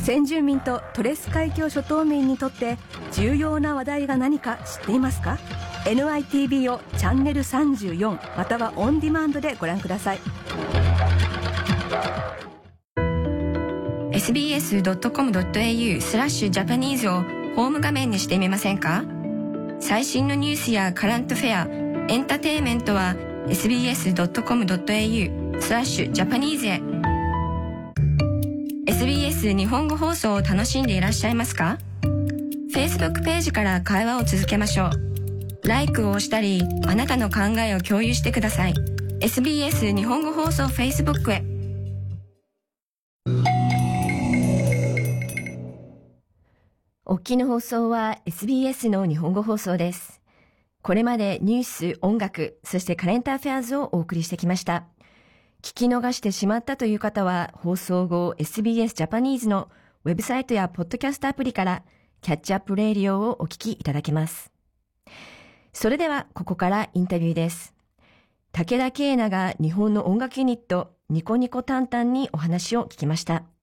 先住民とトレス海峡諸島民にとって重要な話題が何か知っていますか？ NITV をチャンネル34またはオンディマンドでご覧ください。 sbs.com.au/japanese をホーム画面にしてみませんか？最新のニュースやカラントフェア、エンターテインメントは sbs.com.au/japanese へ。 SBS 日本語放送を楽しんでいらっしゃいますか？ Facebook ページから会話を続けましょう。LIKE を押したり、あなたの考えを共有してください。 SBS 日本語放送 Facebook へ。お聞きの放送は SBS の日本語放送です。これまでニュース、音楽、そしてカレンターフェアーズをお送りしてきました。聞き逃してしまったという方は、放送後 SBS ジャパニーズのウェブサイトやポッドキャストアプリからキャッチアップレディオをお聞きいただけます。それではここからインタビューです。武田圭奈が日本の音楽ユニットニコニコタンタンにお話を聞きました。